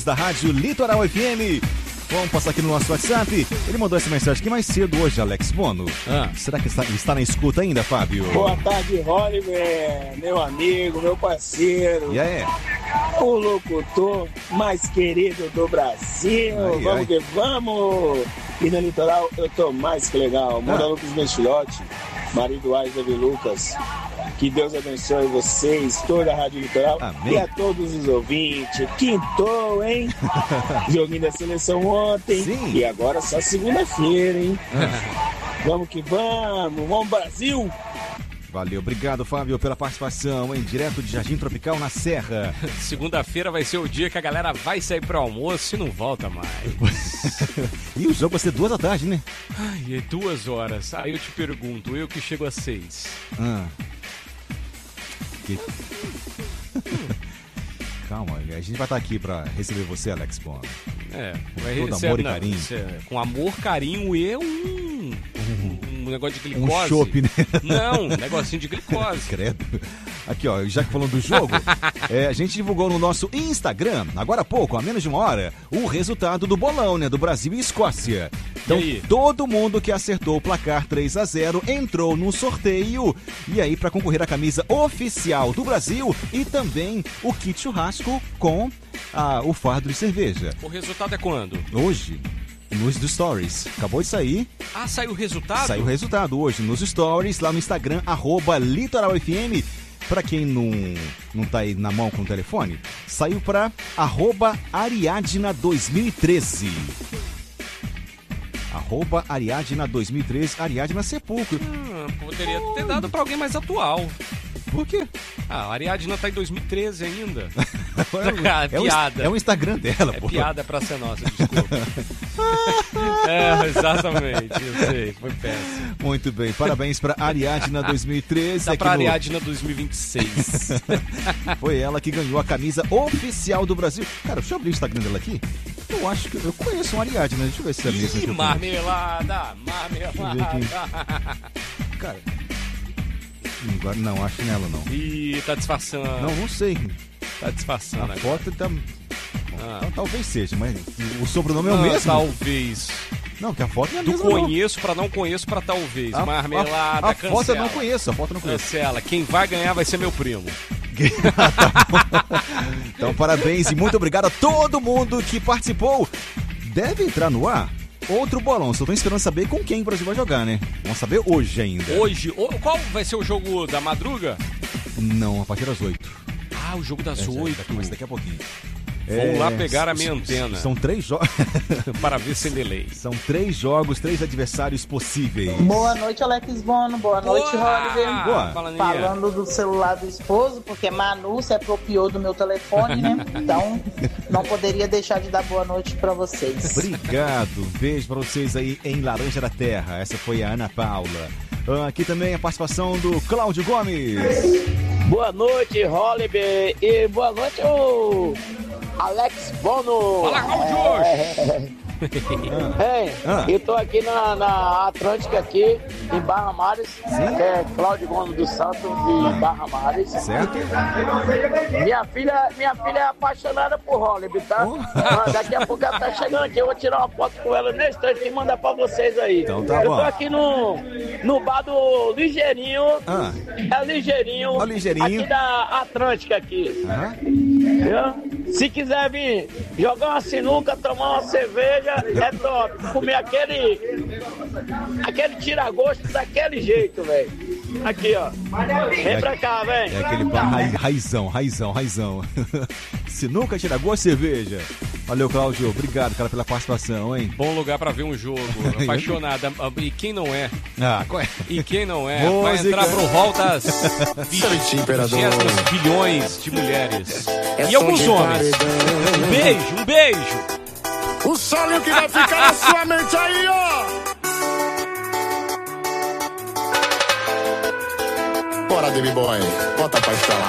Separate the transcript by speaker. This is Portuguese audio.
Speaker 1: Da Rádio Litoral FM. Vamos passar aqui no nosso WhatsApp. Ele mandou essa mensagem aqui mais cedo hoje, Alex Bono. Será que está na escuta ainda, Fábio?
Speaker 2: Boa tarde, Oliver, meu amigo, meu parceiro.
Speaker 1: E aí?
Speaker 2: O locutor mais querido do Brasil. Vamos que vamos. E no litoral eu tô mais que legal. Manda Lucas Mestilotti, marido Aisda de Lucas. Que Deus abençoe vocês, toda a Rádio Litoral. Amém. E a todos os ouvintes. Quintou, hein? Joguinho da seleção ontem. Sim. E agora só segunda-feira, hein? Vamos que vamos. Vamos, Brasil!
Speaker 1: Valeu, obrigado, Fábio, pela participação, hein? Direto de Jardim Tropical, na Serra.
Speaker 3: Segunda-feira vai ser o dia que a galera vai sair pro almoço e não volta mais.
Speaker 1: E o jogo vai ser 2 da tarde, né?
Speaker 3: Ai, é 2 horas. Aí eu te pergunto, eu que chego às 6.
Speaker 1: Calma, a gente vai estar aqui pra receber você, Alex Bono.
Speaker 3: Vai
Speaker 1: todo amor e carinho.
Speaker 3: Com amor, carinho e um negócio de glicose.
Speaker 1: Um chopp, né?
Speaker 3: Não, um negocinho de glicose.
Speaker 1: Credo. Aqui, ó, já que falando do jogo, a gente divulgou no nosso Instagram, agora há pouco, há menos de 1 hora, o resultado do bolão, né, do Brasil e Escócia. Então, todo mundo que acertou o placar 3-0 entrou no sorteio. E aí, para concorrer à camisa oficial do Brasil e também o kit churrasco com o fardo de cerveja.
Speaker 3: O resultado é quando?
Speaker 1: Hoje. Nos Stories. Acabou de sair.
Speaker 3: Saiu o resultado?
Speaker 1: Saiu o resultado hoje nos Stories, lá no Instagram, @LitoralFM. Pra quem não tá aí na mão com o telefone, saiu pra @Ariadna2013. @Ariadna2013, Ariadna Sepulcro.
Speaker 3: Poderia ter dado pra alguém mais atual.
Speaker 1: Por quê?
Speaker 3: A Ariadna tá em 2013 ainda.
Speaker 1: Piada. É o Instagram dela, pô.
Speaker 3: É piada pra ser nossa, desculpa. Exatamente, eu sei, foi péssimo.
Speaker 1: Muito bem, parabéns pra Ariadna 2013.
Speaker 3: Dá pra Ariadna 2026.
Speaker 1: Foi ela que ganhou a camisa oficial do Brasil. Cara, deixa eu abrir o Instagram dela aqui. Eu acho que eu conheço uma Ariadna, deixa eu ver se é a mesma.
Speaker 3: Marmelada.
Speaker 1: Cara... Não, acho que nela não.
Speaker 3: Ih, tá disfarçando.
Speaker 1: Não sei.
Speaker 3: Tá disfarçando.
Speaker 1: A foto tá... Então, talvez seja, mas o sobrenome é o mesmo?
Speaker 3: Talvez.
Speaker 1: Não, que a foto não é a
Speaker 3: Do
Speaker 1: mesma,
Speaker 3: conheço pra não conheço pra talvez. Marmelada,
Speaker 1: a foto eu não conheço,
Speaker 3: Cancela. Quem vai ganhar vai ser meu primo.
Speaker 1: Então, parabéns e muito obrigado a todo mundo que participou. Deve entrar no ar outro bolão, só tô esperando saber com quem o Brasil vai jogar, né? Vamos saber hoje ainda.
Speaker 3: Hoje? Qual vai ser o jogo da madruga?
Speaker 1: Não, a partir das 8.
Speaker 3: O jogo das 8.
Speaker 1: Mas daqui a pouquinho.
Speaker 3: Vamos lá pegar a minha antena.
Speaker 1: São 3 jogos.
Speaker 3: Para ver sem delay.
Speaker 1: São 3 jogos, 3 adversários possíveis.
Speaker 4: Boa noite, Alex Bono. Boa noite, Oliver.
Speaker 1: Boa.
Speaker 4: Falando do celular do esposo, porque Manu se apropriou do meu telefone, né? Então, não poderia deixar de dar boa noite pra vocês.
Speaker 1: Obrigado. Beijo pra vocês aí em Laranja da Terra. Essa foi a Ana Paula. Aqui também a participação do Cláudio Gomes.
Speaker 2: Boa noite, Oliver. E boa noite, o Alex Bono.
Speaker 3: Fala, Cláudio!
Speaker 2: Eu tô aqui na Atlântica aqui, em Barra Mares, que é Cláudio Gomes dos Santos, de Barra Mares.
Speaker 1: Certo?
Speaker 2: Minha filha é apaixonada por Hollywood, tá? Daqui a pouco ela tá chegando aqui, eu vou tirar uma foto com ela nesse instante e mandar pra vocês aí.
Speaker 1: Então tá
Speaker 2: eu
Speaker 1: bom.
Speaker 2: tô aqui no bar do Ligeirinho. É Ligeirinho.
Speaker 1: Ó, Ligeirinho.
Speaker 2: Aqui da Atlântica aqui. Se quiser vir jogar uma sinuca, tomar uma cerveja, é top. Comer aquele tira-gosto daquele jeito, velho. Aqui, ó. Vem pra cá, vem.
Speaker 1: É aquele bar raizão. Sinuca, tira-gosto, cerveja. Valeu, Cláudio. Obrigado, cara, pela participação, hein?
Speaker 3: Bom lugar pra ver um jogo. Apaixonada. E quem não é?
Speaker 1: Qual é?
Speaker 3: E quem não é?
Speaker 1: Música.
Speaker 3: Vai entrar pro hall das 20 bilhões de mulheres. E alguns homens. Um beijo.
Speaker 5: O solinho que vai ficar na sua mente aí, ó. Bora, Baby Boy. Bota pra instalar.